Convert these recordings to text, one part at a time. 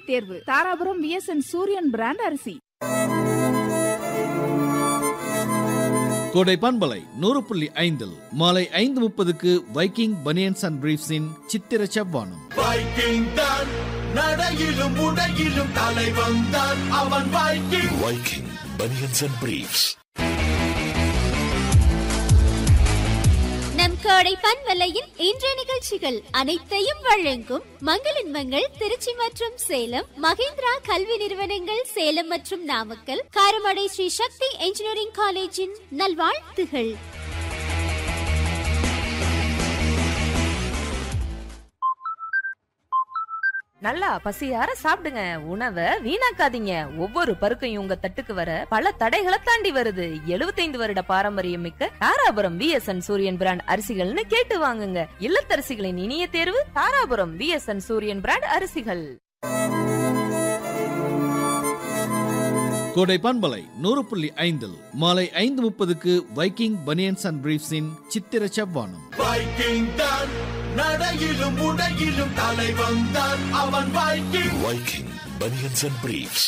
தேர்வு. தாராபுரம் VSN சூரியன் brand அரிசி. கோடை பண்பலை 100.5 மாலை 5:30 வைக்கிங் பனியன்ஸ் அண்ட் பிரீஃப்ஸின் சித்திர செவ்வானம். வைக்கிங் தான் நடையிலும் உடையிலும் தலைவன் தான் அவன் Viking. Viking banians and briefs. நம் கோடை பண்பலையின் இன்றைய நிகழ்ச்சிகள் அனைத்தையும் வழங்கும் மங்களின்மங்கள் திருச்சி மற்றும் சேலம், மகேந்திரா கல்வி நிறுவனங்கள் சேலம் மற்றும் நாமக்கல், காரமடை ஸ்ரீ சக்தி இன்ஜினியரிங் காலேஜின் நல்வாழ்த்துகள். நல்லா பசியார சாப்பிடுங்க, உணவை வீணாக்காதீங்க. ஒவ்வொரு பருக்கையும் உங்க தட்டுக்கு வர பல தடைகளை தாண்டி வருது. 75 வருட பாரம்பரியம் மிக்க தாராபுரம் VSN சூரியன் பிராண்ட் அரிசிகள்னு கேட்டு வாங்குங்க. இல்லத்தரசிகளின் இனிய தேர்வு தாராபுரம் VSN சூரியன் பிராண்ட் அரிசிகள். கோடை பண்பலை 100.5 மாலை 5:30 வைக்கிங் பனியன்ஸ் அண்ட் பிரீஃப்ஸின் சித்திர செவ்வானம். வைக்கிங் தான் நடையிலும் உடையிலும் தலைவன் தான் அவன் Viking. Viking banians and briefs.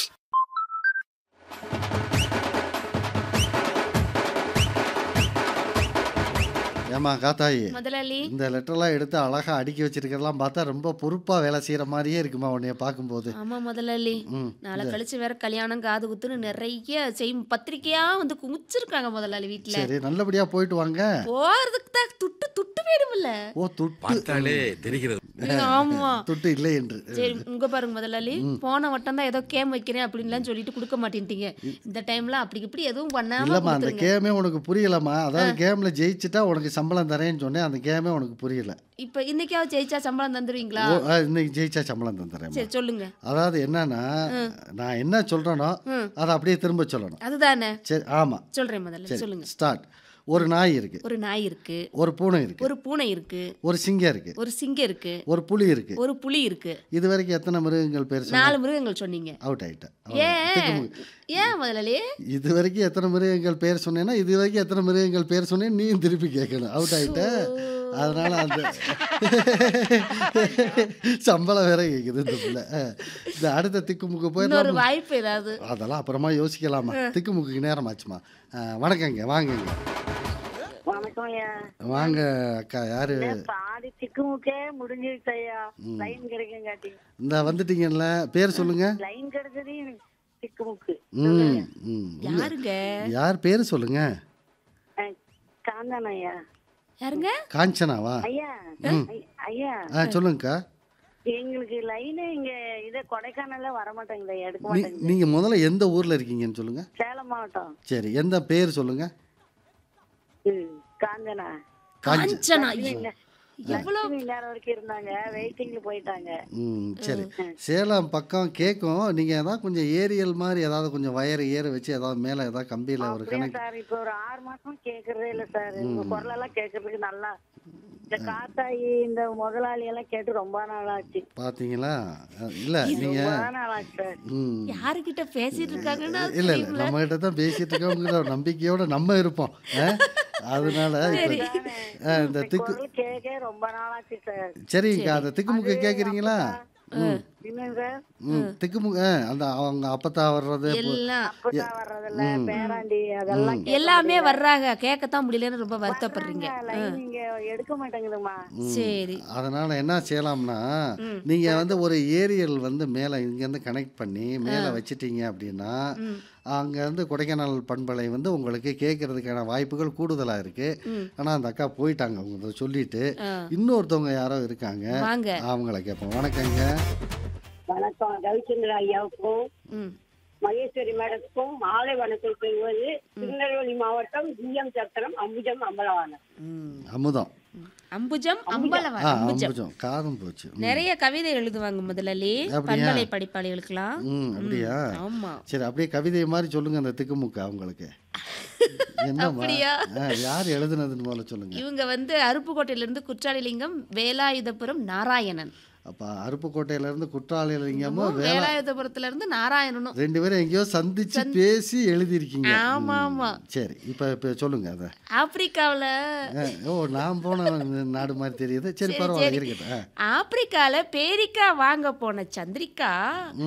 ஏமா காத்தாயி, முதலாளி, இந்த லெட்டர்லாம் எடுத்து அழகா அடுக்கி வச்சிருக்கிறதெல்லாம் பார்த்தா ரொம்ப பொறுப்பா வேலை செய்யற மாதிரியே இருக்குமா உன்னைய பார்க்கும்போது. ஆமா முதலாளி, நாளை கழிச்சு வேற கல்யாணம் காது குத்துன்னு நிறைய பத்திரிக்கையா வந்து குமிச்சிருக்காங்க முதலாளி வீட்டுல. சரி, நல்லபடியா போயிட்டு வாங்க. போறதுக்கு தான் துட்டு துட்டு வேணும்ல. ஓ, துட்டு பார்த்தாலே தெரிகிறது. ஆமா, துட்டு இல்லை என்று. சரி, உங்க பாருங்க முதலாளி, போன வட்டம் தான் ஏதோ கேம் வைக்கிறேன் அப்படின்லாம் சொல்லிட்டு கொடுக்க மாட்டேன்ட்டீங்க. இந்த டைம்ல அப்படி இப்படி எதுவும் பண்ணாம இல்லம்மா, அந்த கேமே உனக்கு புரியலம்மா. அதாவது கேம்ல ஜெயிச்சுட்டா உனக்கு சம்பளம் தரேன்னு சொன்னேன், அந்த கேமே உனக்கு புரியல. இப்ப இன்னைக்காவது ஜெயிச்சா சம்பளம் தந்துருவீங்களா? இன்னைக்கு ஜெயிச்சா சம்பளம் தந்துறேன். சரி சொல்லுங்க. அதாவது என்னன்னா, நான் என்ன சொல்றேனோ அதை அப்படியே திரும்ப சொல்லணும். அதுதானே? சரி, ஆமா சொல்றேன் முதல்ல, சொல்லுங்க. ஸ்டார்ட். ஒரு நாய் இருக்கு, ஒரு நாய் இருக்கு, ஒரு பூனை இருக்கு, ஒரு பூனை இருக்கு, ஒரு சிங்கம் இருக்கு, ஒரு சிங்கம் இருக்கு, ஒரு புலி இருக்கு, ஒரு புலி இருக்கு. இது வரைக்கும் எத்தனை மிருகங்கள் பேர்? 4 மிருகங்கள் சொன்னீங்க. அவுட் ஆயிட்டேன். ஏன் முதலாளி? இது வரைக்கும் எத்தனை மிருகங்கள் பேர் சொன்னேன்னா இது வரைக்கும் எத்தனை மிருகங்கள் பேர் சொன்னேன் நீயும் திருப்பி கேட்கணும். அவுட் ஆயிட்ட. அதனால அந்த சம்பளம் வேற கேக்குது இந்த பிள்ளை. இந்த அடுத்த திக்குமுக்கு போய் வாய்ப்பு ஏதாவது அதெல்லாம் அப்புறமா யோசிக்கலாமா. திக்குமுக்கு நேரம் ஆச்சுமா. வணக்கங்க, வாங்கங்க. வாங்க அக்கா. யாரு? இந்த வந்துட்டீங்கல்ல, பேர் சொல்லுங்க. யார் பேரு சொல்லுங்க. யாருங்க? காஞ்சனாவா? சொல்லுங்கக்கா. எங்களுக்கு லைன் இங்க இத கொடைக்கானல்ல வர மாட்டேங்குது, எடுக்க மாட்டேங்குது. நீங்க முதல்ல எந்த ஊர்ல இருக்கீங்கன்னு சொல்லுங்க. சேலம் மாவட்டம். சரி, எந்த பேர் சொல்லுங்க. காஞ்சனா. காஞ்சனா எவ்வளவு நேரம் வரைக்கும் இருந்தாங்க, வெயிட்டிங்ல போயிட்டாங்க. சரி, சேலம் பக்கம் கேட்கும். நீங்க ஏதாவது கொஞ்சம் ஏரியல் மாதிரி ஏதாவது கொஞ்சம் வயர் ஏற வச்சு ஏதாவது மேல ஏதாவது கம்பியில ஒரு கணக்கு. சார் இப்ப ஒரு 6 மாசம் கேக்குறதே இல்ல சார். உங்க குரல் எல்லாம் கேக்குறதுக்கு நல்லா, இந்த காத்தாயி இந்த முதலாளி எல்லாம் கேட்டு ரொம்ப நாள் ஆச்சு. பாத்தீங்களா? இல்ல நீங்க யாருகிட்ட பேசிட்டு இருக்காங்கன்னா இல்ல நம்ம கிட்ட தான் பேசிட்டு இருக்கோங்கிற நம்பிக்கையோட நம்ம இருப்போம். அதனால இந்த திக்கு கேட்க ரொம்ப நாள் ஆச்சு சார். சரிங்க, அந்த திக்குமுக்கு கேக்குறீங்களா? திக்குமுக அந்த அவங்க அப்பத்தா வர்றது எல்லாமே வர்றாங்க, கேட்கத்தான் முடியலன்னு ரொம்ப வருத்தப்படுறீங்க. எடுக்க மாட்டேங்குதுமா. சரி, அதனால என்ன செய்யலாம்னா, நீங்க வந்து ஒரு ஏரியல் வந்து மேல இங்க இருந்து கனெக்ட் பண்ணி மேல வச்சிட்டீங்க அப்படின்னா அங்க இருந்து கொடைக்கானல் பண்பலை வந்து உங்களுக்கு கேட்கறதுக்கான வாய்ப்புகள் கூடுதலா இருக்கு. ஆனா அந்த அக்கா போயிட்டாங்க, அவங்க சொல்லிட்டு. இன்னொருத்தவங்க யாரோ இருக்காங்க, அவங்கள கேட்போம். வணக்கங்க. வணக்கம். ரவிச்சந்திர ஐயாவுக்கும் மகேஸ்வரி மேடத்துக்கும் மாலை வணக்கம் செய்வது திருநெல்வேலி மாவட்டம் ஜிஎம் சத்திரம் அம்புஜம் அம்பலவாணன். அமுதம் அம்புஜம் அம்பலவாணன். அம்புஜம் காதும் போச்சு. நிறைய கவிதை எழுதுவாங்க முதலாளி, பண்பலை படிப்பாளிகளுக்கெல்லாம். அப்படியா? ஆமா. சரி, அப்படியே கவிதை மாதிரி சொல்லுங்க அந்த திக்குமுக்கு அவங்களுக்கு. என்னம்மா, யார் எழுதுனதுன்னு போல சொல்லுங்க. இவங்க வந்து அருப்புக்கோட்டையில இருந்து குற்றாலிலிங்கம், வேலாயுதபுரம் நாராயணன். அப்ப அருப்புக்கோட்டையில இருந்து குற்றாலிலிங்கமும் வேலாயுதபுரத்துல இருந்து நாராயணனும் 2 பேரும் எங்கேயோ சந்திச்சு பேசி எழுதிருக்கீங்க. ஆமா ஆமா. சரி, இப்ப சொல்லுங்க. அத ஆப்பிரிக்காவில நான் போன நாடு மாதிரி தெரியுது. சரி, பரவாயில்ல இருக்கட்டும். ஆப்பிரிக்கால பேரிக்கா வாங்க போன சந்திரிகா